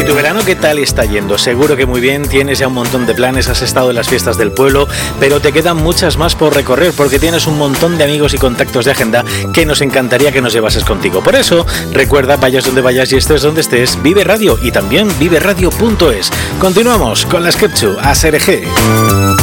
¿Tu verano qué tal está yendo? Seguro que muy bien, tienes ya un montón de planes, has estado en las fiestas del pueblo, pero te quedan muchas más por recorrer porque tienes un montón de amigos y contactos de agenda que nos encantaría que nos llevases contigo. Por eso, recuerda, vayas donde vayas y estés donde estés, Vive Radio y también viveradio.es. Continuamos con la Sketchu a Serege.